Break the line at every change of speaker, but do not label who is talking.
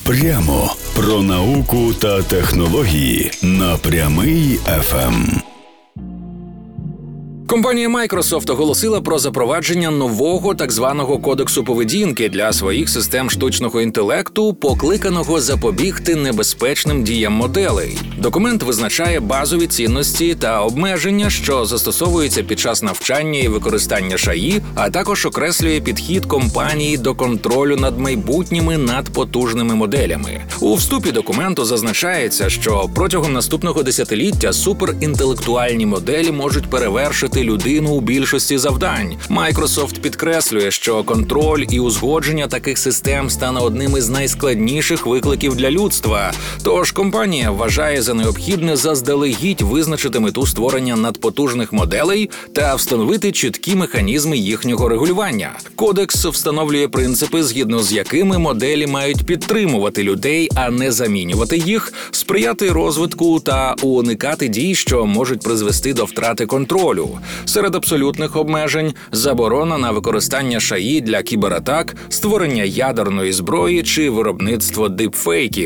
Прямо про науку та технології на Прямий ФМ.
Компанія Microsoft оголосила про запровадження нового так званого кодексу поведінки для своїх систем штучного інтелекту, покликаного запобігти небезпечним діям моделей. Документ визначає базові цінності та обмеження, що застосовуються під час навчання і використання ШАІ, а також окреслює підхід компанії до контролю над майбутніми надпотужними моделями. У вступі документу зазначається, що протягом наступного десятиліття суперінтелектуальні моделі можуть перевершити людину у більшості завдань. Microsoft підкреслює, що контроль і узгодження таких систем стане одним із найскладніших викликів для людства. Тож компанія вважає за необхідне заздалегідь визначити мету створення надпотужних моделей та встановити чіткі механізми їхнього регулювання. Кодекс встановлює принципи, згідно з якими моделі мають підтримувати людей, а не замінювати їх, сприяти розвитку та уникати дій, що можуть призвести до втрати контролю. Серед абсолютних обмежень – заборона на використання ШАІ для кібератак, створення ядерної зброї чи виробництво дипфейків.